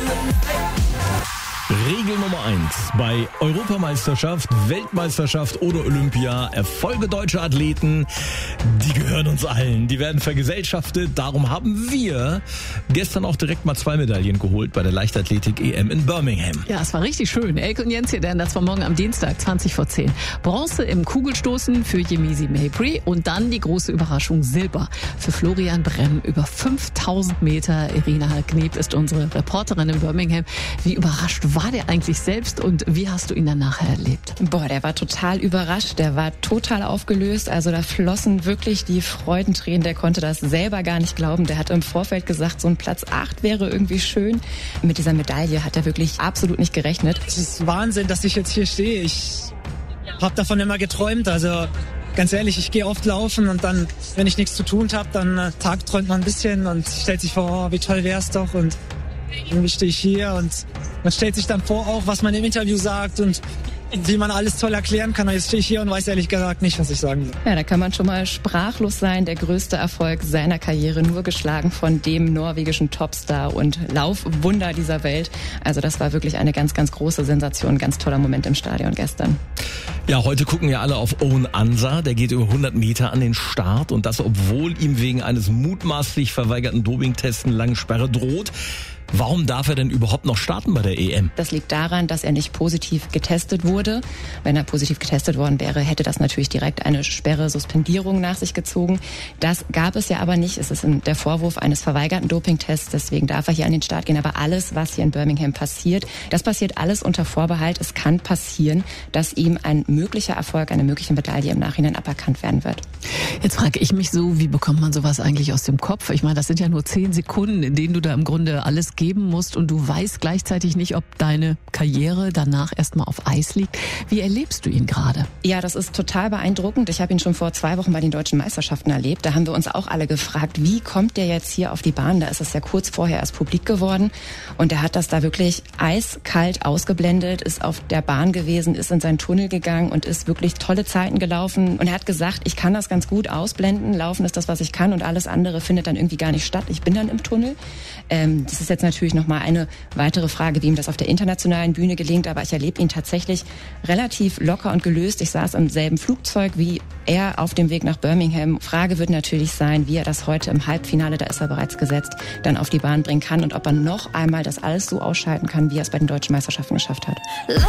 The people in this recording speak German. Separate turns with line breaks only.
Regel Nummer 1 bei Europameisterschaft, Weltmeisterschaft oder Olympia: Erfolge deutscher Athleten, die gehören uns allen. Die werden vergesellschaftet. Darum haben wir gestern auch direkt mal 2 Medaillen geholt bei der Leichtathletik-EM in Birmingham.
Ja, es war richtig schön. Elke und Jens hier, denn das war morgen am Dienstag, 20 vor 10. Bronze im Kugelstoßen für Yemisi Mabry und dann die große Überraschung Silber für Florian Bremm über 5000 Meter. Irina Kneb ist unsere Reporterin in Birmingham. Wie überrascht war der eigentlich selbst und wie hast du ihn dann nachher erlebt?
Boah, der war total überrascht, der war total aufgelöst, also da flossen wirklich die Freudentränen, der konnte das selber gar nicht glauben. Der hat im Vorfeld gesagt, so ein Platz 8 wäre irgendwie schön. Mit dieser Medaille hat er wirklich absolut nicht gerechnet.
Es ist Wahnsinn, dass ich jetzt hier stehe. Ich habe davon immer geträumt, also ganz ehrlich, ich gehe oft laufen und dann, wenn ich nichts zu tun habe, dann tagträumt man ein bisschen und stellt sich vor, oh, wie toll wär's doch, und irgendwie stehe ich hier und man stellt sich dann vor auch, was man im Interview sagt und wie man alles toll erklären kann. Und jetzt stehe ich hier und weiß ehrlich gesagt nicht, was ich sagen soll.
Ja, da kann man schon mal sprachlos sein. Der größte Erfolg seiner Karriere, nur geschlagen von dem norwegischen Topstar und Laufwunder dieser Welt. Also das war wirklich eine ganz, ganz große Sensation, ganz toller Moment im Stadion gestern.
Ja, heute gucken ja alle auf Owen Ansa. Der geht über 100 Meter an den Start und das, obwohl ihm wegen eines mutmaßlich verweigerten Dopingtests eine lange Sperre droht. Warum darf er denn überhaupt noch starten bei der EM?
Das liegt daran, dass er nicht positiv getestet wurde. Wenn er positiv getestet worden wäre, hätte das natürlich direkt eine Sperre, Suspendierung nach sich gezogen. Das gab es ja aber nicht. Es ist der Vorwurf eines verweigerten Dopingtests. Deswegen darf er hier an den Start gehen. Aber alles, was hier in Birmingham passiert, das passiert alles unter Vorbehalt. Es kann passieren, dass ihm ein möglicher Erfolg, eine mögliche Medaille im Nachhinein aberkannt werden wird.
Jetzt frage ich mich so, wie bekommt man sowas eigentlich aus dem Kopf? Ich meine, das sind ja nur 10 Sekunden, in denen du da im Grunde alles geben musst und du weißt gleichzeitig nicht, ob deine Karriere danach erstmal auf Eis liegt. Wie erlebst du ihn gerade?
Ja, das ist total beeindruckend. Ich habe ihn schon vor 2 Wochen bei den Deutschen Meisterschaften erlebt. Da haben wir uns auch alle gefragt, wie kommt der jetzt hier auf die Bahn? Da ist es ja kurz vorher erst publik geworden und er hat das da wirklich eiskalt ausgeblendet, ist auf der Bahn gewesen, ist in seinen Tunnel gegangen und ist wirklich tolle Zeiten gelaufen und er hat gesagt, ich kann das ganz gut ausblenden, laufen ist das, was ich kann und alles andere findet dann irgendwie gar nicht statt. Ich bin dann im Tunnel. Das ist jetzt natürlich nochmal eine weitere Frage, wie ihm das auf der internationalen Bühne gelingt, aber ich erlebe ihn tatsächlich relativ locker und gelöst. Ich saß im selben Flugzeug wie er auf dem Weg nach Birmingham. Frage wird natürlich sein, wie er das heute im Halbfinale, da ist er bereits gesetzt, dann auf die Bahn bringen kann und ob er noch einmal das alles so ausschalten kann, wie er es bei den Deutschen Meisterschaften geschafft hat.